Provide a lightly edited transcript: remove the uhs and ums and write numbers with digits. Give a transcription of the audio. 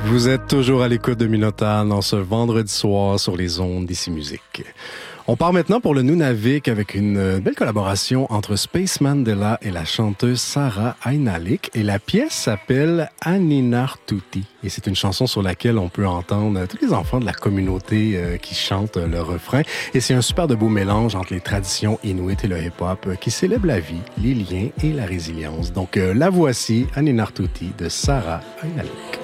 Vous êtes toujours à l'écoute de Minotaur dans ce vendredi soir sur les ondes d'Ici Musique. On part maintenant pour le Nunavik avec une belle collaboration entre Space Mandela et la chanteuse Sarah Ainalik. Et la pièce s'appelle Aninartuti. Et c'est une chanson sur laquelle on peut entendre tous les enfants de la communauté qui chantent le refrain. Et c'est un super de beau mélange entre les traditions inuites et le hip-hop qui célèbre la vie, les liens et la résilience. Donc la voici, Aninartuti de Sarah Ainalik.